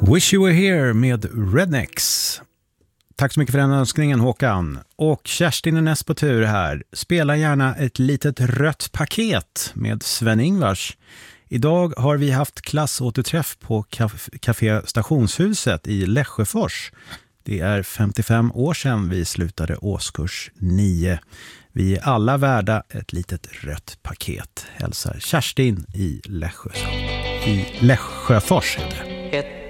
Wish You Were Here med Rednecks. Tack så mycket för den önskningen, Håkan. Och Kerstin är näst på tur här. Spela gärna ett litet rött paket med Sven-Ingvars. Idag har vi haft klassåterträff på Café Stationshuset i Lesjöfors. Det är 55 år sedan vi slutade årskurs 9. Vi är alla värda ett litet rött paket. Hälsar Kerstin i Lesjöfors heter det.